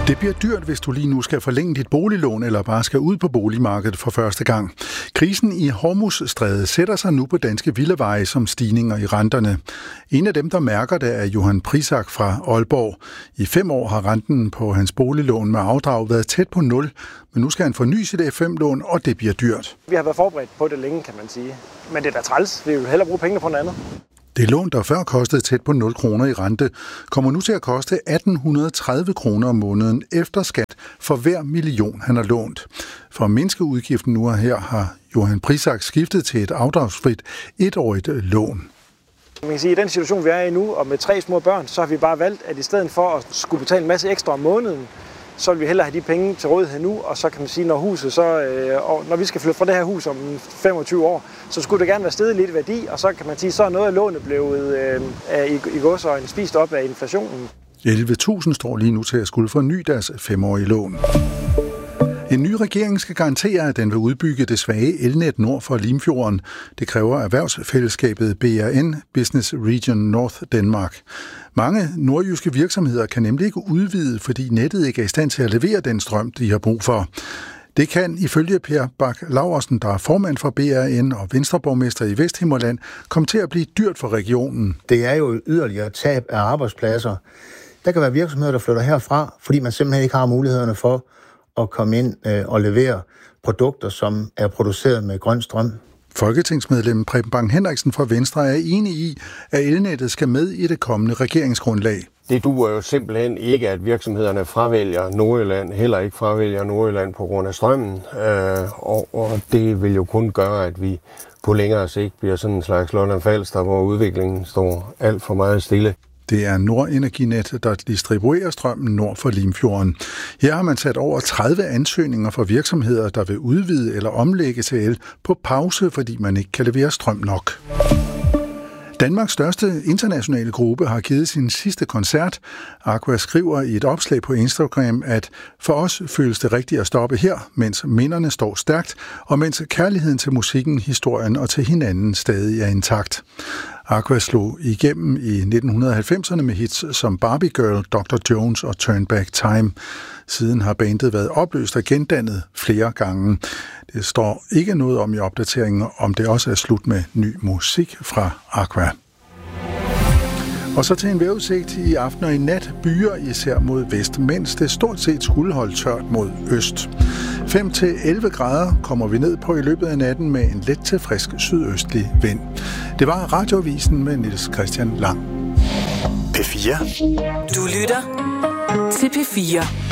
Det bliver dyrt, hvis du lige nu skal forlænge dit boliglån eller bare skal ud på boligmarkedet for første gang. Krisen i Hormuzstrædet sætter sig nu på danske villaveje som stigninger i renterne. En af dem, der mærker det, er Johan Prisak fra Aalborg. I 5 år har renten på hans boliglån med afdrag været tæt på 0, men nu skal han forny sit F5-lån, og det bliver dyrt. Vi har været forberedt på det længe, kan man sige. Men det er da træls. Vi vil hellere bruge pengene på noget andet. Det lån, der før kostede tæt på 0 kroner i rente, kommer nu til at koste 1.830 kroner om måneden efter skat for hver million, han har lånt. For at mindske udgiften nu og her har Johan Prisak skiftet til et afdragsfrit 1-årigt lån. Man kan sige, at i den situation, vi er i nu, og med 3 små børn, så har vi bare valgt, at i stedet for at skulle betale en masse ekstra om måneden, så vil vi hellere have de penge til rådighed nu, og så kan man sige, når vi skal flytte fra det her hus om 25 år, så skulle det gerne være steget lidt i værdi, og så kan man sige, så er noget af lånet blevet i godsøjne spist op af inflationen. 11.000 står lige nu til at skulle forny deres 5-årige lån. En ny regering skal garantere, at den vil udbygge det svage elnet nord for Limfjorden. Det kræver erhvervsfællesskabet BRN, Business Region North Denmark. Mange nordjyske virksomheder kan nemlig ikke udvide, fordi nettet ikke er i stand til at levere den strøm, de har brug for. Det kan ifølge Per Bak Laursen, der er formand for BRN og venstreborgmester i Vesthimmerland, komme til at blive dyrt for regionen. Det er jo yderligere tab af arbejdspladser. Der kan være virksomheder, der flytter herfra, fordi man simpelthen ikke har mulighederne for at komme ind og levere produkter, som er produceret med grøn strøm. Folketingsmedlem Preben Bang Henriksen fra Venstre er enig i, at elnettet skal med i det kommende regeringsgrundlag. Det duer jo simpelthen ikke, at virksomhederne fravælger Nordjylland, heller ikke fravælger Nordjylland på grund af strømmen. Og det vil jo kun gøre, at vi på længere sigt bliver sådan en slags Lolland Falster, hvor udviklingen står alt for meget stille. Det er Nordenerginet, der distribuerer strømmen nord for Limfjorden. Her har man sat over 30 ansøgninger fra virksomheder, der vil udvide eller omlægge til el på pause, fordi man ikke kan levere strøm nok. Danmarks største internationale gruppe har givet sin sidste koncert. Aqua skriver i et opslag på Instagram, at for os føles det rigtigt at stoppe her, mens minderne står stærkt, og mens kærligheden til musikken, historien og til hinanden stadig er intakt. Aqua slog igennem i 1990'erne med hits som Barbie Girl, Dr. Jones og Turn Back Time. Siden har bandet været opløst og gendannet flere gange. Det står ikke noget om i opdateringen, om det også er slut med ny musik fra Aqua. Og så til en vejrudsigt i aften og i nat. Byer især mod vest, mens det stort set skulle holde tørt mod øst. 5-11 grader kommer vi ned på i løbet af natten med en let til frisk sydøstlig vind. Det var Radioavisen med Niels Christian Lang. P4. Du lytter til P4.